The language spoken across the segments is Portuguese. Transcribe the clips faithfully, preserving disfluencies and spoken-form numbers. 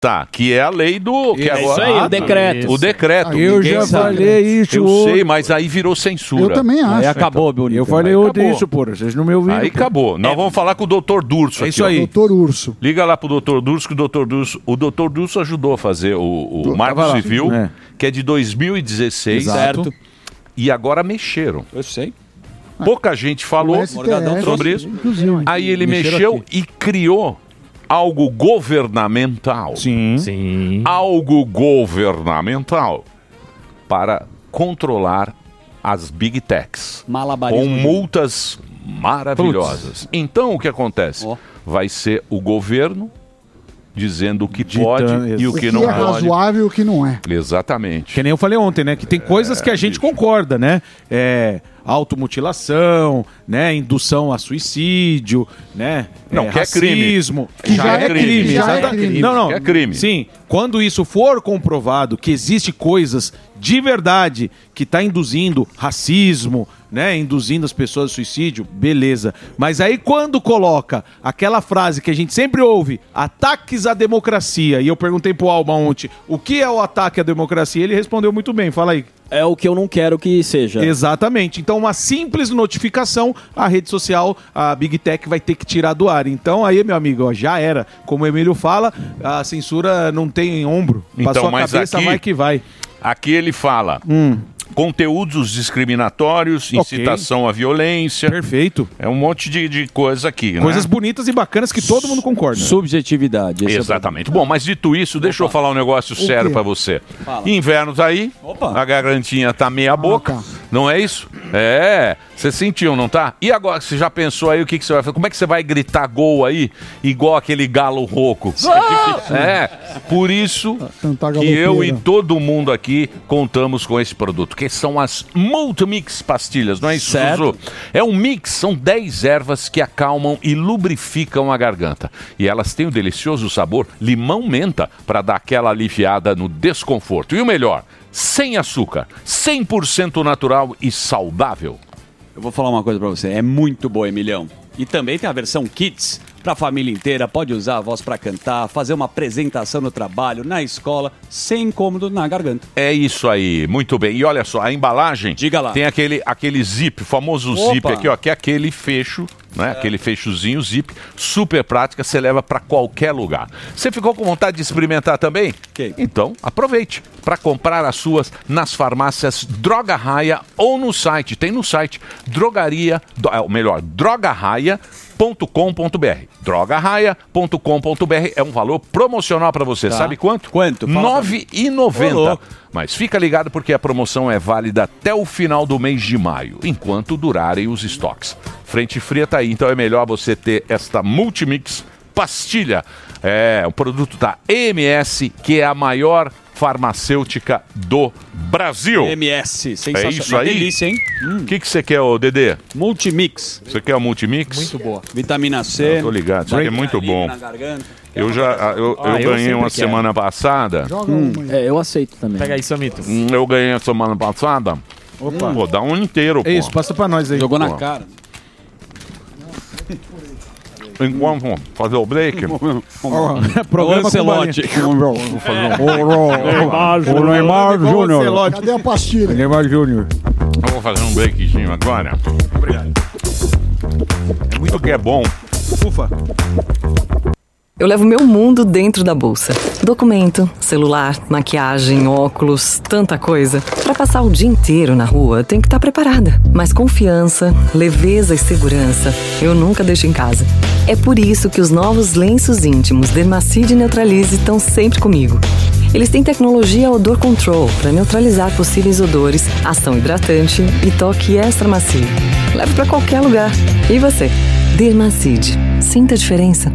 Tá, que é a lei do... Que é agora, isso aí, o decreto. O decreto. Ah, eu já sabe. falei isso. Eu outro. sei, mas aí virou censura. Eu também acho. Aí acabou, Bonito. Eu falei Aí outro acabou. isso, porra. Vocês não me ouviram. Aí acabou. Nós vamos falar com o doutor Durso É aqui, isso ó. aí. Doutor Urso. Liga lá pro doutor Durso, que o doutor Durso... O doutor Durso ajudou a fazer o, o Do- Marco tava lá. Civil, É. que é de dois mil e dezesseis. Certo. E agora mexeram. Eu sei. Pouca gente falou O S T F, sobre isso. inclusive. Aí ele Mexeram mexeu aqui. e criou algo governamental. Sim. Sim. Algo governamental para controlar as big techs. com Malabarismo. multas maravilhosas. Então o que acontece? Ó. Vai ser o governo dizendo o que Ditando pode isso. e o O que que não é pode. razoável e o que não é. Exatamente. Que nem eu falei ontem, né? Que tem coisas que a gente concorda, né? É, automutilação, né? Indução a suicídio, né? Não, que é crime. racismo, Que já é crime, já é exatamente. crime. Não, não. Que é crime. Sim, quando isso for comprovado que existe coisas de verdade que está induzindo racismo, né? Induzindo as pessoas ao suicídio, beleza. Mas aí quando coloca aquela frase que a gente sempre ouve, ataques à democracia, e eu perguntei pro Alba ontem, o que é o ataque à democracia? Ele respondeu muito bem, fala aí. É o que eu não quero que seja. Exatamente. Então, uma simples notificação, a rede social, a Big Tech vai ter que tirar do ar. Então, aí, meu amigo, ó, já era. Como o Emílio fala, a censura não tem ombro. Então, Passou a mas cabeça, aqui- vai que vai. Aqui ele fala conteúdos discriminatórios, incitação à violência. Perfeito. É um monte de, de coisa aqui, né? Coisas bonitas e bacanas que todo mundo concorda. Subjetividade. esse é o Exatamente. Bom, mas dito isso, deixa eu falar um negócio sério quê? pra você. Fala. Invernos aí, Opa. a gargantinha tá meia boca, tá. não é isso? É, você sentiu, não tá? E agora, você já pensou aí o que, que você vai fazer? Como é que você vai gritar gol aí, igual aquele galo rouco? É, por isso Cantar que eu galopeira. e todo mundo aqui contamos com esse produto, que são as Multimix pastilhas, não é isso, Certo. Zuzu? É um mix, são dez ervas que acalmam e lubrificam a garganta. E elas têm o delicioso sabor limão-menta para dar aquela aliviada no desconforto. E o melhor, sem açúcar, cem por cento natural e saudável. Eu vou falar uma coisa pra você, é muito boa, Emilhão. E também tem a versão Kids, pra família inteira, pode usar a voz pra cantar, fazer uma apresentação no trabalho, na escola, sem incômodo na garganta. É isso aí, muito bem. E olha só, a embalagem Diga lá. tem aquele, aquele zip, o famoso Opa. zip aqui, ó, que é aquele fecho, né? Aquele fechozinho zip, super prática, você leva para qualquer lugar. Você ficou com vontade de experimentar também? Ok. Então, aproveite para comprar as suas nas farmácias Droga Raia ou no site. Tem no site drogaria, do- é, ou melhor, droga raia ponto com ponto b r. droga raia ponto com ponto b r é um valor promocional para você. Tá. Sabe quanto? Quanto? Fala pra nove reais e noventa Ô, centavos. louco. Mas fica ligado porque a promoção é válida até o final do mês de maio, enquanto durarem os estoques. Frente fria tá aí, então é melhor você ter esta Multimix pastilha. É um produto da E M S, que é a maior farmacêutica do Brasil. M S, sensacional. É isso aí? Delícia, hein? O que que você quer, ô Dedê? Multimix. Você quer o Multimix? Muito boa. Vitamina C. Eu tô ligado, isso aqui é muito alívio bom. na garganta. Eu já eu, Ah, eu eu ganhei sempre uma quero. semana passada. Joga uma aí. É, eu aceito também. Pega aí, Samito. Hum, Eu ganhei a semana passada. Opa. Pô, dá um inteiro, pô. É isso, passa pra nós aí. Jogou na Pô. cara. Enquanto fazer o break, Programa com Ancelotti. Vou fazer um... O Neymar Júnior. Cadê a pastilha? Neymar Júnior. eu vou fazer um breakzinho agora. Obrigado. É muito que é bom. Ufa. Eu levo meu mundo dentro da bolsa. Documento, celular, maquiagem, óculos, tanta coisa. Pra passar o dia inteiro na rua, tem que estar preparada. Mas confiança, leveza e segurança, eu nunca deixo em casa. É por isso que os novos lenços íntimos Dermacide e Neutralize estão sempre comigo. Eles têm tecnologia Odor Control para neutralizar possíveis odores, ação hidratante e toque extra macio. Leve pra qualquer lugar. E você? Dermacide. Sinta a diferença.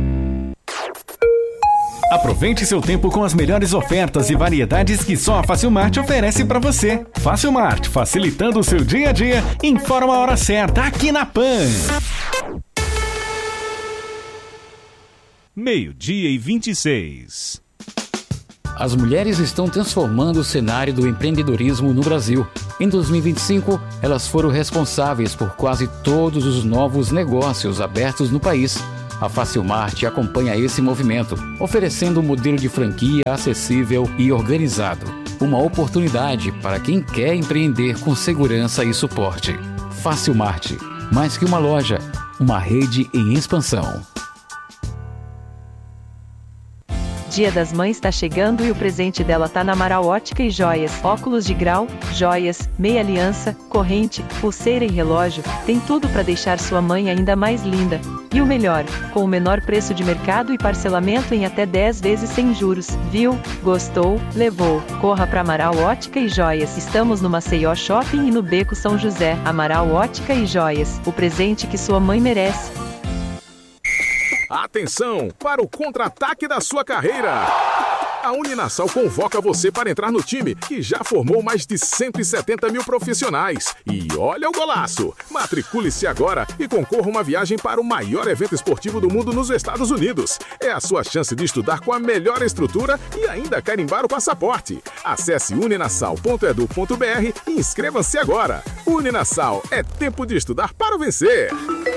Aproveite seu tempo com as melhores ofertas e variedades que só a Facilmart oferece para você. Facilmart, facilitando o seu dia a dia, informa a hora certa aqui na Pan. Meio-dia e vinte e seis. As mulheres estão transformando o cenário do empreendedorismo no Brasil. Em dois mil e vinte e cinco, elas foram responsáveis por quase todos os novos negócios abertos no país. A Facilmart acompanha esse movimento, oferecendo um modelo de franquia acessível e organizado. Uma oportunidade para quem quer empreender com segurança e suporte. Facilmart, mais que uma loja, uma rede em expansão. Dia das Mães tá chegando e o presente dela tá na Amaral Ótica e Joias. Óculos de grau, joias, meia aliança, corrente, pulseira e relógio, tem tudo para deixar sua mãe ainda mais linda. E o melhor, com o menor preço de mercado e parcelamento em até dez vezes sem juros. Viu? Gostou? Levou. Corra pra Amaral Ótica e Joias. Estamos no Maceió Shopping e no Beco São José. Amaral Ótica e Joias. O presente que sua mãe merece. Atenção para o contra-ataque da sua carreira. A Uninassal convoca você para entrar no time que já formou mais de cento e setenta mil profissionais. E olha o golaço! Matricule-se agora e concorra a uma viagem para o maior evento esportivo do mundo nos Estados Unidos. É a sua chance de estudar com a melhor estrutura e ainda carimbar o passaporte. Acesse uninassal ponto edu ponto br e inscreva-se agora. Uninassal, é tempo de estudar para vencer.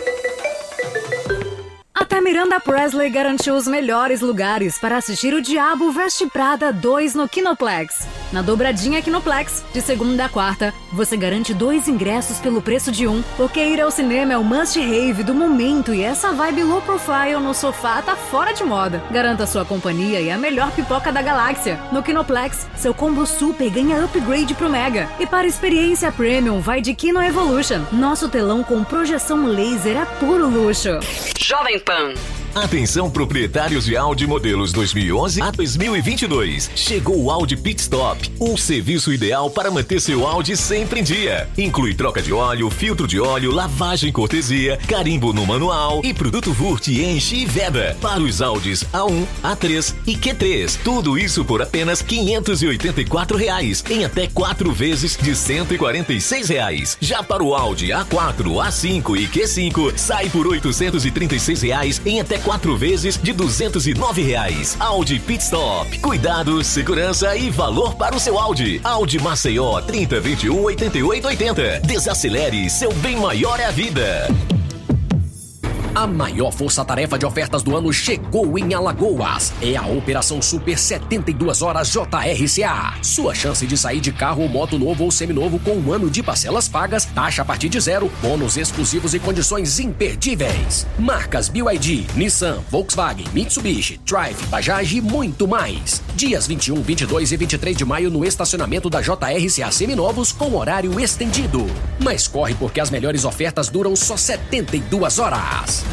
Até Miranda Presley garantiu os melhores lugares para assistir o Diabo Veste Prada dois no Kinoplex. Na dobradinha Kinoplex, de segunda a quarta, você garante dois ingressos pelo preço de um, porque ir ao cinema é o must-have do momento e essa vibe low profile no sofá tá fora de moda. Garanta sua companhia e a melhor pipoca da galáxia. No Kinoplex, seu combo super ganha upgrade pro Mega. E para experiência premium, vai de Kino Evolution. Nosso telão com projeção laser é puro luxo. Jovem Pan. Atenção proprietários de Audi modelos dois mil e onze a dois mil e vinte e dois. Chegou o Audi Pit Stop, um serviço ideal para manter seu Audi sempre em dia. Inclui troca de óleo, filtro de óleo, lavagem cortesia, carimbo no manual e produto Vurt enche e veda para os Audis A um, A três e Q três. Tudo isso por apenas quinhentos e oitenta e quatro reais em até quatro vezes de cento e quarenta e seis reais. Já para o Audi A quatro, A cinco e Q cinco sai por oitocentos e trinta e seis reais em até quatro vezes de duzentos e nove reais. Audi Pit Stop. Cuidado, segurança e valor para o seu Audi. Audi Maceió trinta, vinte e um, oitenta e oito, oitenta. Desacelere, seu bem maior é a vida. A maior força-tarefa de ofertas do ano chegou em Alagoas. É a Operação Super setenta e duas Horas J R C A. Sua chance de sair de carro ou moto novo ou seminovo com um ano de parcelas pagas, taxa a partir de zero, bônus exclusivos e condições imperdíveis. Marcas B Y D, Nissan, Volkswagen, Mitsubishi, Triumph, Bajaj e muito mais. Dias vinte e um, vinte e dois e vinte e três de maio no estacionamento da J R C A Seminovos com horário estendido. Mas corre porque as melhores ofertas duram só setenta e duas horas.